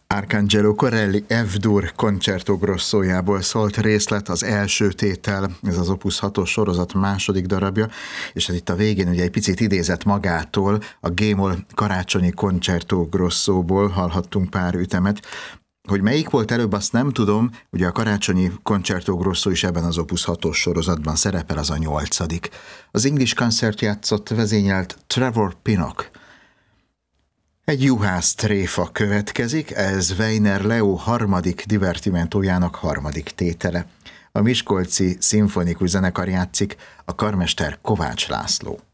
Arcangelo Corelli F-dur Concerto Grossójából szólt részlet, az első tétel, ez az Opus 6-os sorozat második darabja, és hát itt a végén ugye egy picit idézett magától, a G-moll karácsonyi Concerto Grossóból hallhattunk pár ütemet. Hogy melyik volt előbb, azt nem tudom, ugye a karácsonyi Concerto Grosso is ebben az Opus 6-os sorozatban szerepel, az a 8. Az English Concert játszott, vezényelt Trevor Pinnock. Egy juhász tréfa következik, ez Weiner Leo harmadik divertimentójának harmadik tétele. A Miskolci Szimfonikus Zenekar játszik, a karmester Kovács László.